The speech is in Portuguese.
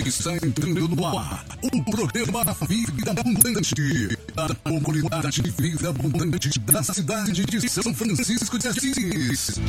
Está entrando no ar o programa Vida Abundante, da comunidade Vida Abundante da cidade de São Francisco de Assis.